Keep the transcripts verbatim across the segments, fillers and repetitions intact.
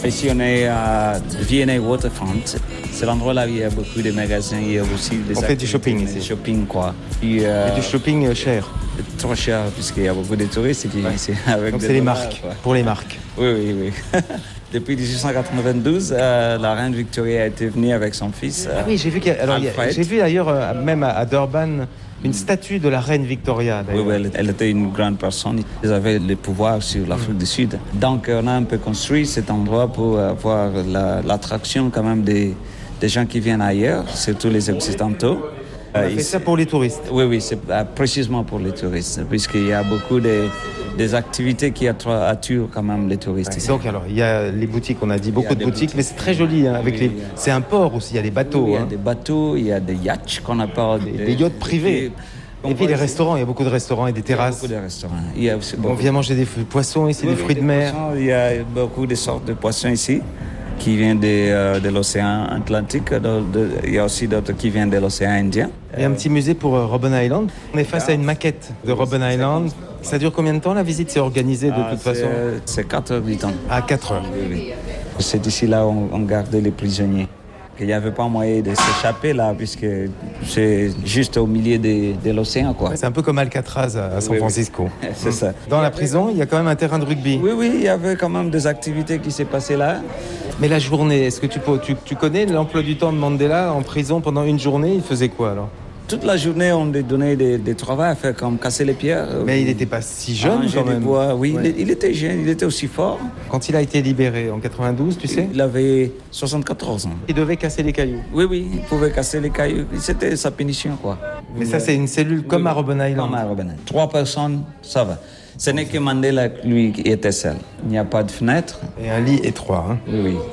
Ici, on est à V and A Waterfront. C'est l'endroit là où il y a beaucoup de magasins. Il y a aussi des On fait du shopping ici. Du shopping, quoi. Puis, euh, Et du shopping cher. Trop cher, puisqu'il y a beaucoup de touristes qui viennent ici. Avec Donc des c'est les dollars, marques, quoi. pour les marques. Oui, oui, oui. Depuis dix-huit cent quatre-vingt-douze, euh, la reine Victoria était venue avec son fils. Euh, ah oui, j'ai vu, qu'il y a, alors, il y a, j'ai vu d'ailleurs, euh, même à, à Durban, une statue de la reine Victoria. Oui, oui, elle, elle était une grande personne. Elle avait le pouvoir sur l'Afrique du Sud. Donc, on a un peu construit cet endroit pour avoir la, l'attraction quand même des, des gens qui viennent ailleurs, surtout les Occidentaux. On a fait ça pour les touristes. Oui, oui, c'est précisément pour les touristes, puisqu'il y a beaucoup de, des activités qui attirent quand même les touristes Ouais, ici. donc alors, il y a les boutiques, on a dit beaucoup de boutiques, boutiques, mais c'est très joli. Hein, avec oui, les... a... C'est un port aussi, il y a des bateaux. Oui, il y a hein. des bateaux, il y a des yachts qu'on appelle... Des, des, des yachts privés. Et, et puis les restaurants, il y a beaucoup de restaurants et des terrasses. Il y a beaucoup de restaurants. Il y a aussi beaucoup... On vient manger des poissons ici, oui, des fruits oui, de mer. Poissons, il y a beaucoup de sortes de poissons ici qui viennent de, euh, de l'océan Atlantique. De, de, il y a aussi d'autres qui viennent de l'océan Indien. Il y a un petit musée pour euh, Robben Island. On est face à une maquette de Robben Island. Ça dure combien de temps la visite? C'est organisé de ah, toute c'est, façon C'est quatre heures du temps. À quatre heures. Oui, oui. C'est ici là où on, on gardait les prisonniers. Il n'y avait pas moyen de s'échapper là, puisque c'est juste au milieu de, de l'océan, quoi. C'est un peu comme Alcatraz à San oui, Francisco. Oui. C'est ça. Dans la prison, il y a quand même un terrain de rugby. Oui, oui, il y avait quand même des activités qui s'est passées là. Mais la journée, est-ce que tu, peux, tu, tu connais l'emploi du temps de Mandela en prison pendant une journée? Il faisait quoi alors? Toute la journée, on lui donnait des, des travaux à faire, comme casser les pierres. Mais il n'était pas si jeune ah, quand même. Bois. Oui, ouais. il, il était jeune, il était aussi fort. Quand il a été libéré en quatre-vingt-douze, tu sais? Il avait soixante-quatorze ans. Il devait casser les cailloux. Oui, oui, il pouvait casser les cailloux. C'était sa punition, quoi. Mais ça, c'est une cellule comme oui, à Robben Island. Comme à Robben Island. Trois personnes, ça va. Ce n'est que Mandela, lui, qui était seul. Il n'y a pas de fenêtre. Et un lit étroit. Hein. Oui, oui.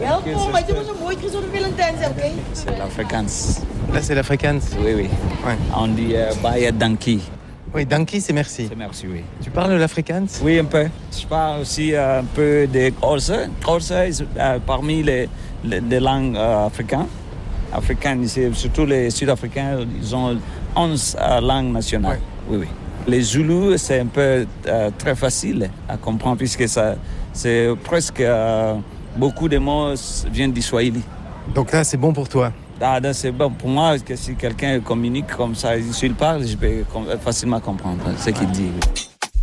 C'est l'Afrikaans. Là, c'est l'Afrikaans. Oui, oui. Ouais. On dit euh, Baye Danki. Oui, Danki, c'est merci. C'est merci, oui. Tu parles l'Afrikaans? Oui, un peu. Je parle aussi euh, un peu de Xhosa. Xhosa est euh, parmi les, les, les langues euh, africaines. Africaines, surtout les Sud-Africains, ils ont onze euh, langues nationales. Ouais. Oui, oui. Les Zoulous, c'est un peu euh, très facile à comprendre puisque ça, c'est presque... Euh, beaucoup de mots viennent du Swahili. Donc là, c'est bon pour toi? Ah, c'est bon pour moi, que si quelqu'un communique comme ça, s'il parle, je peux facilement comprendre ce qu'il dit.